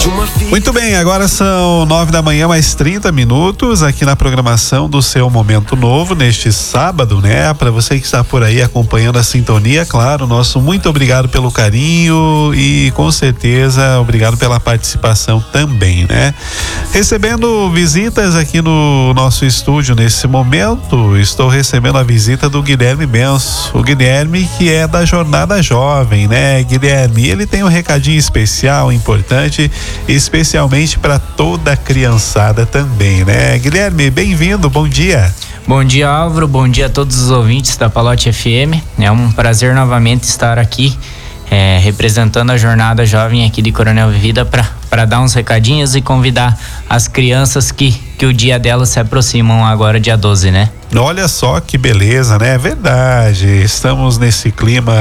Muito bem, agora são 9 da manhã, mais 30 minutos aqui na programação do seu Momento Novo neste sábado, né? Para você que está por aí acompanhando a sintonia, claro, nosso muito obrigado pelo carinho e com certeza obrigado pela participação também, né? Recebendo visitas aqui no nosso estúdio nesse momento, estou recebendo a visita do Guilherme Benço, o Guilherme que é da Jornada Jovem, né? Guilherme, ele tem um recadinho especial, importante, especialmente para toda a criançada também, né? Guilherme, bem-vindo, bom dia. Bom dia, Álvaro, bom dia a todos os ouvintes da Palote FM. É um prazer novamente estar aqui representando a Jornada Jovem aqui de Coronel Vivida para dar uns recadinhos e convidar as crianças que o dia delas se aproximam agora, dia 12, né? Olha só que beleza, né? É verdade, estamos nesse clima